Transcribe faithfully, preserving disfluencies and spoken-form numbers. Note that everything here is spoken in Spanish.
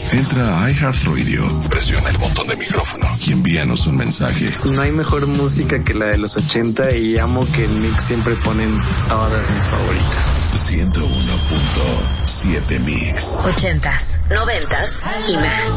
Entra a iHeartRadio, presiona el botón de micrófono y envíanos un mensaje. No hay mejor música que la de los ochenta y amo que en Mix siempre ponen todas mis favoritas. ciento uno punto siete Mix. Ochentas, noventas y más.